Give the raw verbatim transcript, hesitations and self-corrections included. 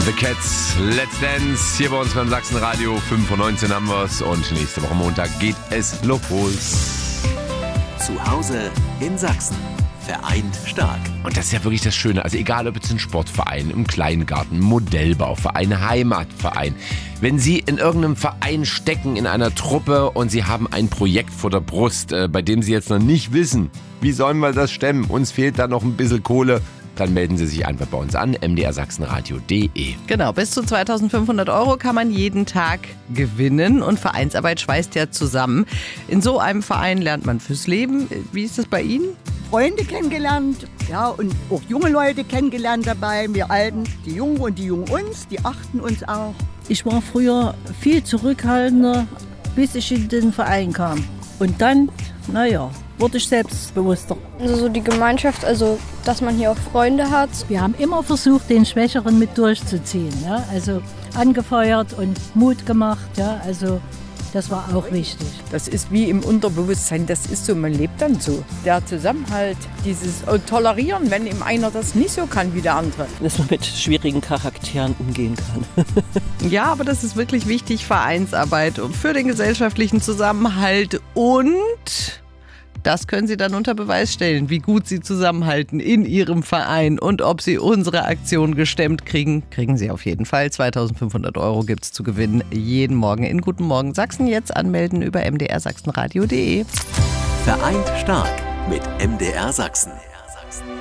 The Cats, Let's Dance, hier bei uns beim Sachsenradio, fünf Uhr neunzehn haben wir es und nächste Woche Montag geht es los. Zu Hause in Sachsen, vereint stark. Und das ist ja wirklich das Schöne, also egal ob jetzt ein Sportverein, im Kleingarten, Modellbauverein, Heimatverein, wenn Sie in irgendeinem Verein stecken, in einer Truppe und Sie haben ein Projekt vor der Brust, äh, bei dem Sie jetzt noch nicht wissen, wie sollen wir das stemmen, uns fehlt da noch ein bisschen Kohle, dann melden Sie sich einfach bei uns an, m d r sachsenradio punkt d e. Genau, bis zu zweitausendfünfhundert Euro kann man jeden Tag gewinnen und Vereinsarbeit schweißt ja zusammen. In so einem Verein lernt man fürs Leben. Wie ist das bei Ihnen? Freunde kennengelernt, ja, und auch junge Leute kennengelernt dabei. Wir Alten, die Jungen und die Jungen uns, die achten uns auch. Ich war früher viel zurückhaltender, bis ich in den Verein kam. Und dann, naja, wurde ich selbstbewusster. Also so die Gemeinschaft, also dass man hier auch Freunde hat. Wir haben immer versucht, den Schwächeren mit durchzuziehen. Ja? Also angefeuert und Mut gemacht. Ja? Also das war auch wichtig. Das ist wie im Unterbewusstsein, das ist so, man lebt dann so. Der Zusammenhalt, dieses Tolerieren, wenn ihm einer das nicht so kann wie der andere. Dass man mit schwierigen Charakteren umgehen kann. Ja, aber das ist wirklich wichtig, Vereinsarbeit für den gesellschaftlichen Zusammenhalt und das können Sie dann unter Beweis stellen, wie gut Sie zusammenhalten in Ihrem Verein und ob Sie unsere Aktion gestemmt kriegen, kriegen Sie auf jeden Fall. zweitausendfünfhundert Euro gibt es zu gewinnen jeden Morgen in Guten Morgen Sachsen. Jetzt anmelden über m d r sachsenradio punkt d e. Vereint stark mit M D R Sachsen.